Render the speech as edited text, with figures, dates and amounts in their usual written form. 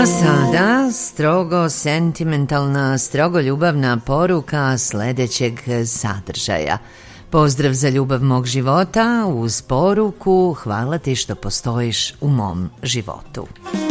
A sada strogo sentimentalna, strogo ljubavna poruka sledećeg sadržaja. Pozdrav za ljubav mog života uz poruku hvala ti što postojiš u mom životu.